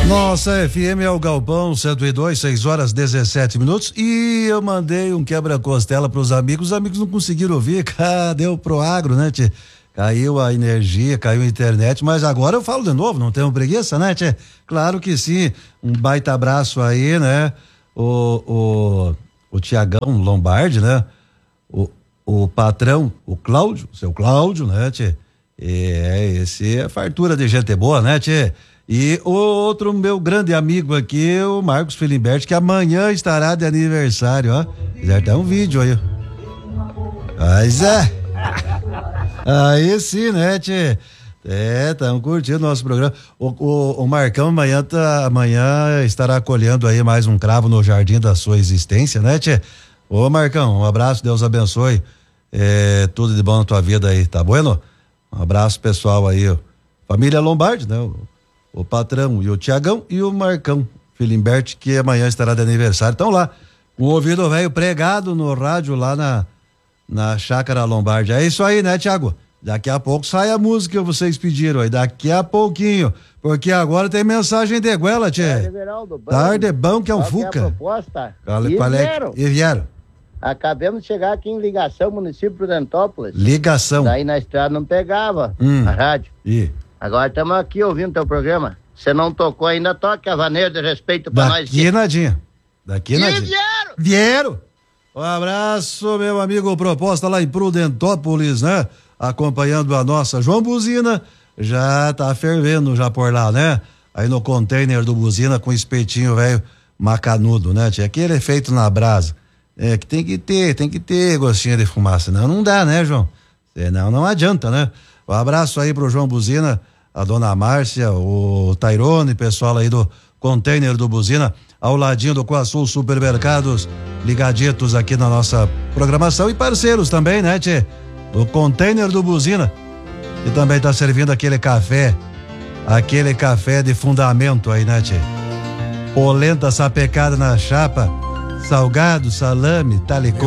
Nossa FM é o Galpão 102, 6 horas 17 minutos. E eu mandei um quebra-costela pros amigos. Os amigos não conseguiram ouvir. Deu pro agro, né, tchê? Caiu a energia, caiu a internet. Mas agora eu falo de novo, não tenho preguiça, né, tchê? Claro que sim. Um baita abraço aí, né? O Tiagão Lombardi, né? O patrão, o Cláudio, seu Cláudio, né, tchê? Esse é fartura de gente boa, né, tchê? E o outro meu grande amigo aqui, o Marcos Filimberti, que amanhã estará de aniversário, ó. Quiser dar um vídeo aí. Mas aí sim, né, tchê? Estamos curtindo nosso programa. O Marcão amanhã estará colhendo aí mais um cravo no jardim da sua existência, né, tchê? Ô Marcão, um abraço, Deus abençoe. Tudo de bom na tua vida aí, tá bueno? Um abraço pessoal aí, ó. Família Lombardi, né? O patrão e o Tiagão e o Marcão Filimberti, que amanhã estará de aniversário. Então lá, o ouvido velho pregado no rádio lá na Chácara Lombardi. É isso aí, né, Tiago? Daqui a pouco sai a música que vocês pediram aí, daqui a pouquinho, porque agora tem mensagem de goela, tchê. Tarde bom que é um Fuca. É a proposta? E vieram. Acabamos de chegar aqui em Ligação, município de Prudentópolis. Ligação. Daí na estrada não pegava a rádio. Agora estamos aqui ouvindo teu programa. Você não tocou ainda, toca a vaneira de respeito pra nós. Daqui nadinha. Vieram. Um abraço, meu amigo. Proposta lá em Prudentópolis, né? Acompanhando a nossa João Buzina. Já tá fervendo já por lá, né? Aí no container do Buzina com espetinho velho macanudo, né? Tinha aquele feito na brasa. Que tem que ter gostinho de fumaça, senão não dá, né, João? Senão não adianta, né? Um abraço aí pro João Buzina, a dona Márcia, o Tairone, pessoal aí do container do Buzina, ao ladinho do Coasul Supermercados, ligaditos aqui na nossa programação e parceiros também, né, tchê? Do container do Buzina, que também tá servindo aquele café de fundamento aí, né, tchê? Polenta sapecada na chapa, salgado, salame, talicô.